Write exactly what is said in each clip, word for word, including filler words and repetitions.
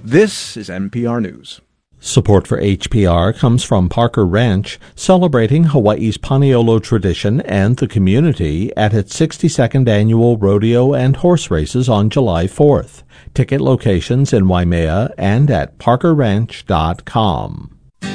This is N P R News. Support for H P R comes from Parker Ranch, celebrating Hawaii's Paniolo tradition and the community at its sixty-second annual rodeo and horse races on July fourth. Ticket locations in Waimea and at parker ranch dot com.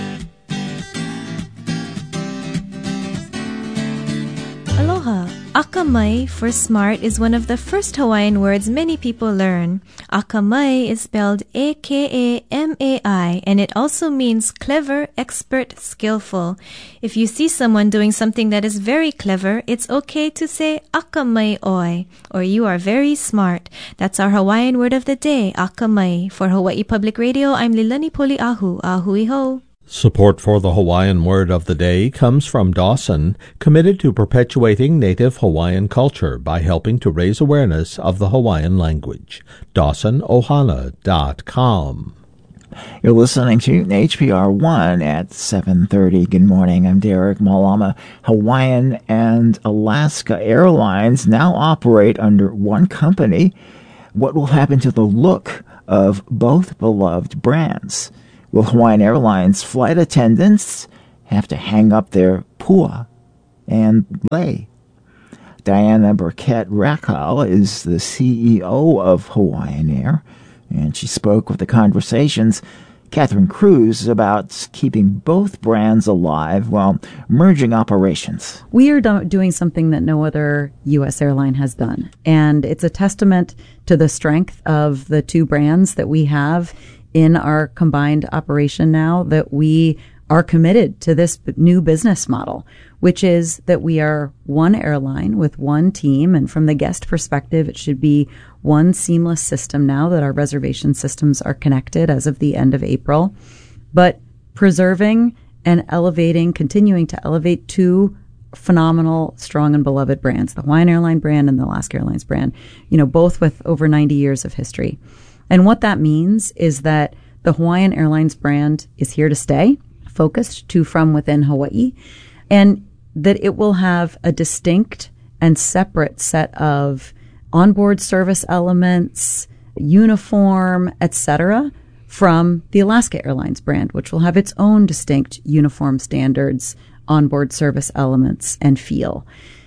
Aloha. Akamai for smart is one of the first Hawaiian words many people learn. Akamai is spelled A K A M A I, and it also means clever, expert, skillful. If you see someone doing something that is very clever, it's okay to say akamai oi, or you are very smart. That's our Hawaiian word of the day, akamai. For Hawaii Public Radio, I'm Lilani Poliahu. Ahui ho. Support for the Hawaiian word of the day comes from Dawson, committed to perpetuating native Hawaiian culture by helping to raise awareness of the Hawaiian language. Dawson Ohana dot com. You're listening to H P R one at seven thirty. Good morning. I'm Derek Malama. Hawaiian and Alaska Airlines now operate under one company. What will happen to the look of both beloved brands? Will Hawaiian Airlines flight attendants have to hang up their pua and lei? Diana Burkett Rakau is the C E O of Hawaiian Air, and she spoke with the Conversations' Catherine Cruz about keeping both brands alive while merging operations. We are do- doing something that no other U S airline has done, and it's a testament to the strength of the two brands that we have in our combined operation now, that we are committed to this new business model, which is that we are one airline with one team. And from the guest perspective, it should be one seamless system now that our reservation systems are connected as of the end of April. But preserving and elevating, continuing to elevate two phenomenal, strong, and beloved brands, the Hawaiian Airline brand and the Alaska Airlines brand, you know, both with over ninety years of history. And what that means is that the Hawaiian Airlines brand is here to stay, focused to from within Hawaii, and that it will have a distinct and separate set of onboard service elements, uniform, et cetera, from the Alaska Airlines brand, which will have its own distinct uniform standards, onboard service elements, and feel.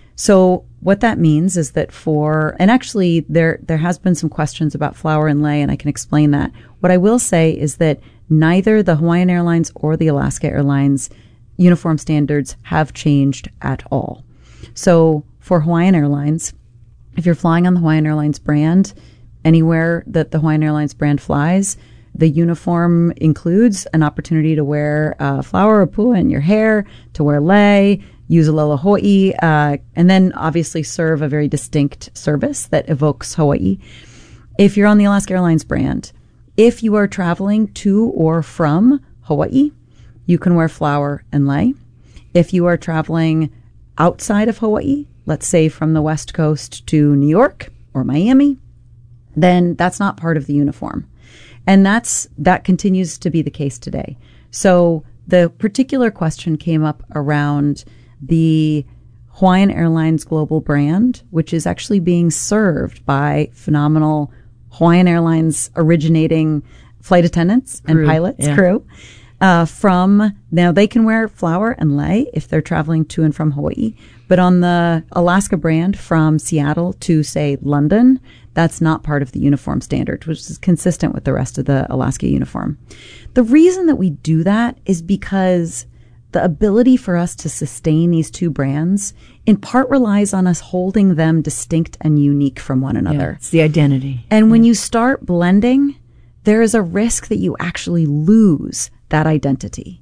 So what that means is that for, and actually there there has been some questions about flower and lei, and I can explain that. What I will say is that neither the Hawaiian Airlines or the Alaska Airlines uniform standards have changed at all. So for Hawaiian Airlines, if you're flying on the Hawaiian Airlines brand, anywhere that the Hawaiian Airlines brand flies, the uniform includes an opportunity to wear a flower or pua in your hair, to wear lei, use a lola hoi, uh, and then obviously serve a very distinct service that evokes Hawaii. If you're on the Alaska Airlines brand, if you are traveling to or from Hawaii, you can wear flower and lei. If you are traveling outside of Hawaii, let's say from the West Coast to New York or Miami, then that's not part of the uniform. And that's that continues to be the case today. So the particular question came up around the Hawaiian Airlines global brand, which is actually being served by phenomenal Hawaiian Airlines originating flight attendants and crew, pilots, yeah. crew. Uh, from now, they can wear flower and lei if they're traveling to and from Hawaii. But on the Alaska brand from Seattle to, say, London, that's not part of the uniform standard, which is consistent with the rest of the Alaska uniform. The reason that we do that is because the ability for us to sustain these two brands in part relies on us holding them distinct and unique from one another. Yeah, it's the identity. And yeah. when you start blending, there is a risk that you actually lose that identity.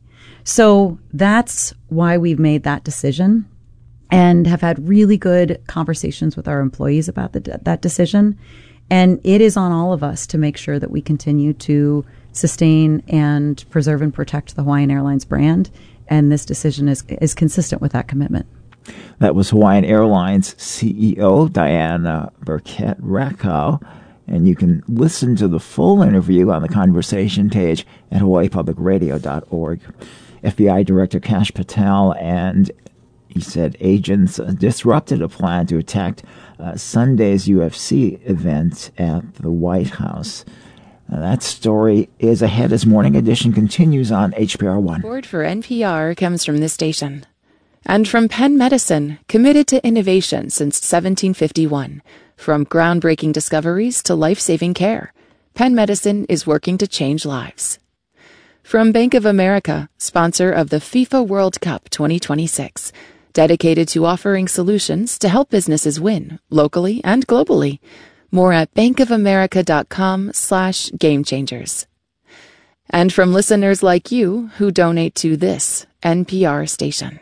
So that's why we've made that decision and have had really good conversations with our employees about the, that decision. And it is on all of us to make sure that we continue to sustain and preserve and protect the Hawaiian Airlines brand. And this decision is is consistent with that commitment. That was Hawaiian Airlines C E O Diana Burkett Rakau. And you can listen to the full interview on the Conversation page at hawaii public radio dot org. F B I Director Kash Patel and, he said, agents disrupted a plan to attack uh, Sunday's U F C event at the White House. Now, that story is ahead as Morning Edition continues on H P R one. Support for N P R comes from this station. And from Penn Medicine, committed to innovation since seventeen fifty-one. From groundbreaking discoveries to life-saving care, Penn Medicine is working to change lives. From Bank of America, sponsor of the FIFA World Cup twenty twenty-six, dedicated to offering solutions to help businesses win, locally and globally. More at bankofamerica.com slash game changers. And from listeners like you who donate to this N P R station.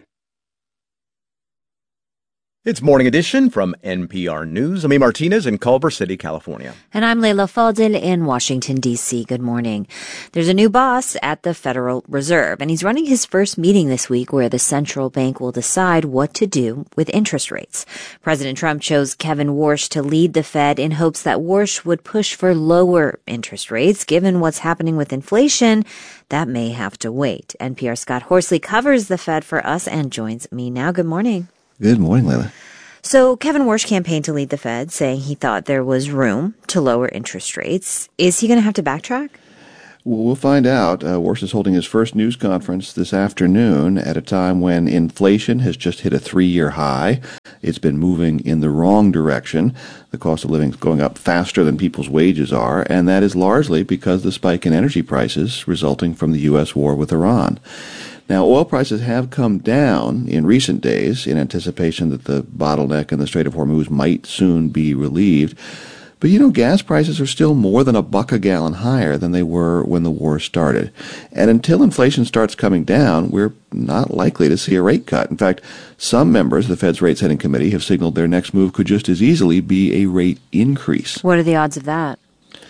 It's Morning Edition from N P R News. I'm A. Martinez in Culver City, California. And I'm Leila Fadel in Washington, D C. Good morning. There's a new boss at the Federal Reserve, and he's running his first meeting this week where the central bank will decide what to do with interest rates. President Trump chose Kevin Warsh to lead the Fed in hopes that Warsh would push for lower interest rates. Given what's happening with inflation, that may have to wait. N P R's Scott Horsley covers the Fed for us and joins me now. Good morning. Good morning, Leila. So Kevin Warsh campaigned to lead the Fed, saying he thought there was room to lower interest rates. Is he going to have to backtrack? Well, we'll find out. Uh, Warsh is holding his first news conference this afternoon at a time when inflation has just hit a three-year high. It's been moving in the wrong direction. The cost of living is going up faster than people's wages are, and that is largely because of the spike in energy prices resulting from the U S war with Iran. Now, oil prices have come down in recent days in anticipation that the bottleneck in the Strait of Hormuz might soon be relieved. But, you know, gas prices are still more than a buck a gallon higher than they were when the war started. And until inflation starts coming down, we're not likely to see a rate cut. In fact, some members of the Fed's rate setting committee have signaled their next move could just as easily be a rate increase. What are the odds of that?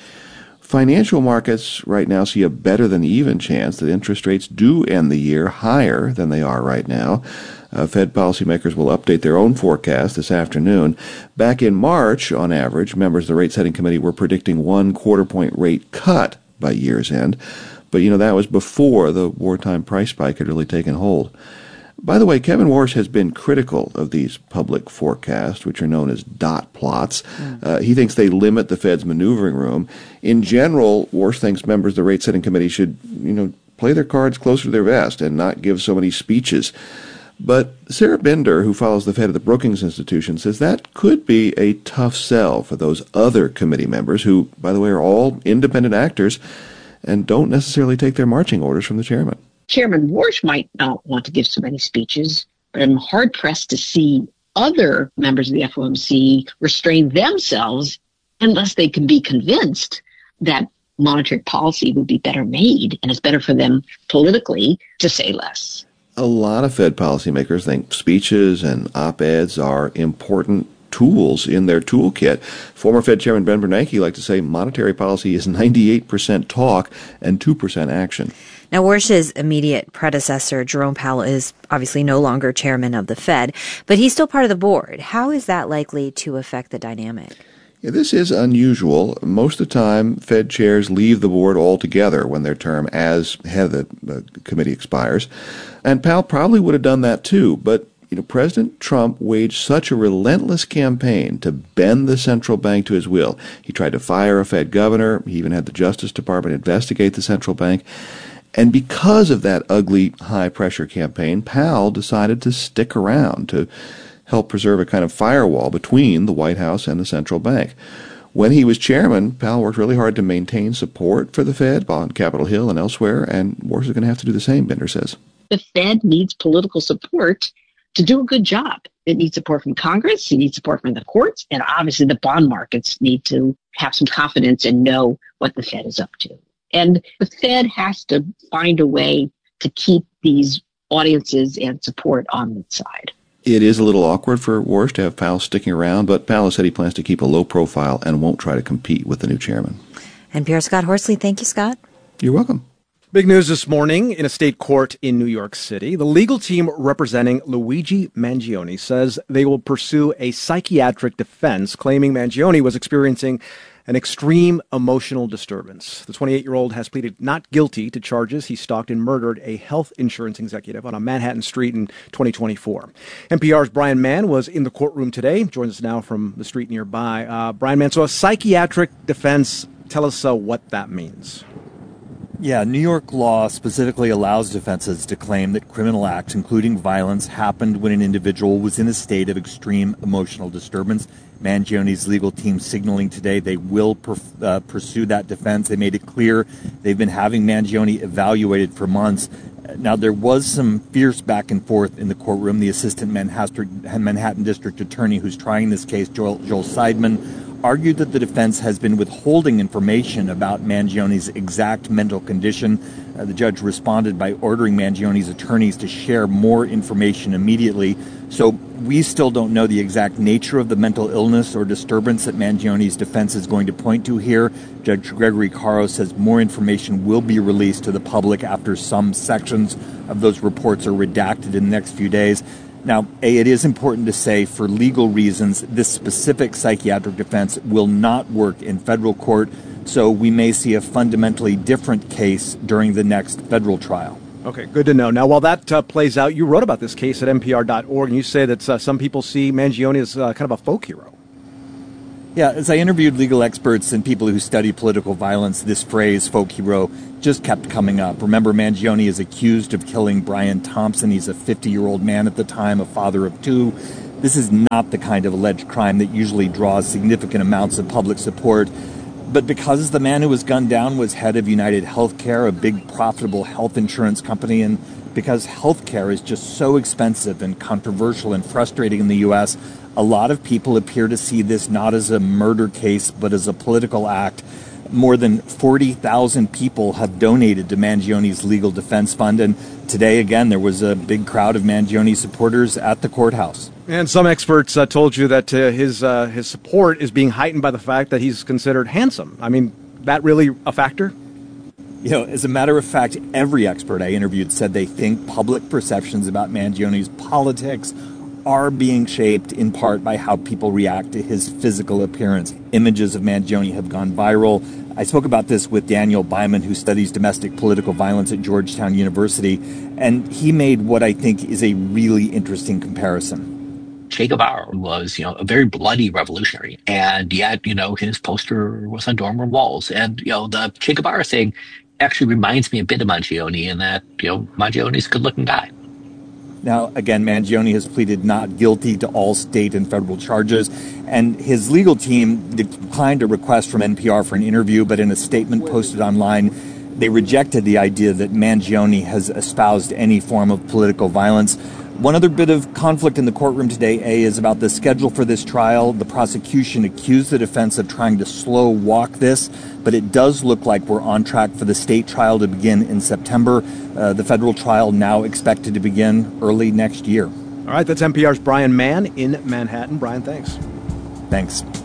Financial markets right now see a better than even chance that interest rates do end the year higher than they are right now. Uh, Fed policymakers will update their own forecast this afternoon. Back in March, on average, members of the rate setting committee were predicting one quarter point rate cut by year's end. But, you know, that was before the wartime price spike had really taken hold. By the way, Kevin Warsh has been critical of these public forecasts, which are known as dot plots. Mm. Uh, he thinks they limit the Fed's maneuvering room. In general, Warsh thinks members of the rate-setting committee should, you know, play their cards closer to their vest and not give so many speeches. But Sarah Binder, who follows the Fed at the Brookings Institution, says that could be a tough sell for those other committee members who, by the way, are all independent actors and don't necessarily take their marching orders from the chairman. Chairman Warsh might not want to give so many speeches, but I'm hard-pressed to see other members of the F O M C restrain themselves unless they can be convinced that monetary policy would be better made and it's better for them politically to say less. A lot of Fed policymakers think speeches and op-eds are important tools in their toolkit. Former Fed Chairman Ben Bernanke liked to say monetary policy is ninety-eight percent talk and two percent action. Now, Warsh's immediate predecessor, Jerome Powell, is obviously no longer chairman of the Fed, but he's still part of the board. How is that likely to affect the dynamic? Yeah, this is unusual. Most of the time, Fed chairs leave the board altogether when their term as head of the uh, committee expires. And Powell probably would have done that too, but you know, President Trump waged such a relentless campaign to bend the central bank to his will. He tried to fire a Fed governor. He even had the Justice Department investigate the central bank. And because of that ugly high-pressure campaign, Powell decided to stick around to help preserve a kind of firewall between the White House and the central bank. When he was chairman, Powell worked really hard to maintain support for the Fed on Capitol Hill and elsewhere, and Warsh is going to have to do the same, Binder says. The Fed needs political support to do a good job. It needs support from Congress, it needs support from the courts, and obviously the bond markets need to have some confidence and know what the Fed is up to. And the Fed has to find a way to keep these audiences and support on its side. It is a little awkward for Warsh to have Powell sticking around, but Powell said he plans to keep a low profile and won't try to compete with the new chairman. N P R Scott Horsley, thank you, Scott. You're welcome. Big news this morning in a state court in New York City. The legal team representing Luigi Mangione says they will pursue a psychiatric defense claiming Mangione was experiencing an extreme emotional disturbance. The twenty-eight-year-old has pleaded not guilty to charges he stalked and murdered a health insurance executive on a Manhattan street in twenty twenty-four. N P R's Brian Mann was in the courtroom today, joins us now from the street nearby. Uh, Brian Mann, so a psychiatric defense, tell us uh, what that means. Yeah, New York law specifically allows defenses to claim that criminal acts, including violence, happened when an individual was in a state of extreme emotional disturbance. Mangioni's legal team signaling today they will per, uh, pursue that defense. They made it clear they've been having Mangione evaluated for months. Now, there was some fierce back and forth in the courtroom. The assistant Manhattan District Attorney who's trying this case, Joel, Joel Seidman, argued that the defense has been withholding information about Mangione's exact mental condition. Uh, the judge responded by ordering Mangione's attorneys to share more information immediately. So we still don't know the exact nature of the mental illness or disturbance that Mangione's defense is going to point to here. Judge Gregory Caro says more information will be released to the public after some sections of those reports are redacted in the next few days. Now, A, it is important to say for legal reasons, this specific psychiatric defense will not work in federal court, so we may see a fundamentally different case during the next federal trial. Okay, good to know. Now, while that uh, plays out, you wrote about this case at N P R dot org, and you say that uh, some people see Mangione as uh, kind of a folk hero. Yeah, as I interviewed legal experts and people who study political violence, this phrase, folk hero, just kept coming up. Remember, Mangione is accused of killing Brian Thompson. He's a fifty-year-old man at the time, a father of two. This is not the kind of alleged crime that usually draws significant amounts of public support. But because the man who was gunned down was head of United Healthcare, a big profitable health insurance company, and because healthcare is just so expensive and controversial and frustrating in the U S, a lot of people appear to see this not as a murder case, but as a political act. More than forty thousand people have donated to Mangione's legal defense fund, and today, again, there was a big crowd of Mangione supporters at the courthouse. And some experts uh, told you that uh, his uh, his support is being heightened by the fact that he's considered handsome. I mean, that really a factor? You know, as a matter of fact, every expert I interviewed said they think public perceptions about Mangione's politics are being shaped in part by how people react to his physical appearance. Images of Mangione have gone viral. I spoke about this with Daniel Byman, who studies domestic political violence at Georgetown University, and he made what I think is a really interesting comparison. Che Guevara was, you know, a very bloody revolutionary, and yet, you know, his poster was on dorm room walls. And, you know, the Che Guevara thing actually reminds me a bit of Mangione in that, you know, Mangione's a good-looking guy. Now, again, Mangione has pleaded not guilty to all state and federal charges, and his legal team declined a request from N P R for an interview, but in a statement posted online, they rejected the idea that Mangione has espoused any form of political violence. One other bit of conflict in the courtroom today, A, is about the schedule for this trial. The prosecution accused the defense of trying to slow walk this, but it does look like we're on track for the state trial to begin in September. Uh, the federal trial now expected to begin early next year. All right, that's N P R's Brian Mann in Manhattan. Brian, thanks. Thanks.